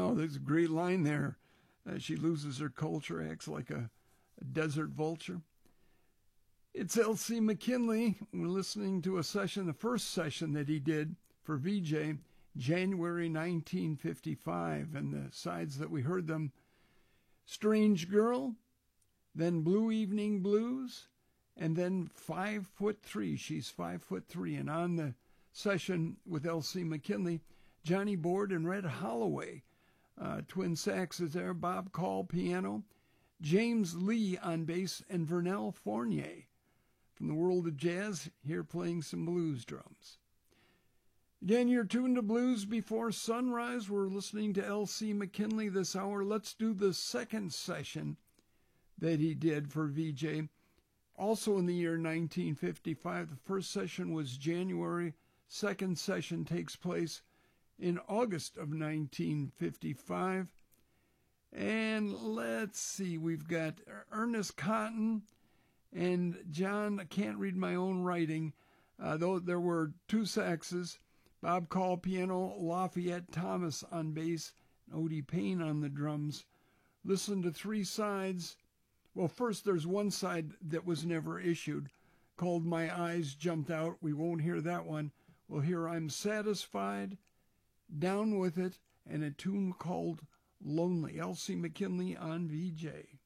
Oh, there's a great line there. She loses her culture, acts like a desert vulture. It's L.C. McKinley. We're listening to a session, the first session that he did for VJ, January 1955. And the sides that we heard them, Strange Girl, then Blue Evening Blues, and then 5'3". She's 5'3". And on the session with L.C. McKinley, Johnny Board and Red Holloway. Twin saxes there, Bob Call piano, James Lee on bass, and Vernell Fournier from the world of jazz here playing some blues drums. Again, you're tuned to Blues Before Sunrise. We're listening to L.C. McKinley this hour. Let's do the second session that he did for VJ, also in the year 1955. The first session was January. Second session takes place in August of 1955. And let's see, we've got Ernest Cotton and John, I can't read my own writing, though there were two saxes, Bob Call piano, Lafayette Thomas on bass, and Odie Payne on the drums. Listen to three sides. Well, first there's one side that was never issued, called My Eyes Jumped Out. We won't hear that one. We'll hear I'm Satisfied, Down With It, and a tune called Lonely. L.C. McKinley on VJ.